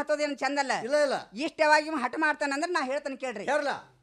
ಹತ್ತೋದೇನು ಚಂದಲ್ಲ ಇಲ್ಲ ಇಲ್ಲ ಇಷ್ಟವಾಗಿ ಹಠ ಮಾಡ್ತಾನಂದ್ರೆ ನಾ ಹೇಳ್ತಾನೆ ಕೇಳ್ರಿ ಹೇಳಲ್ಲ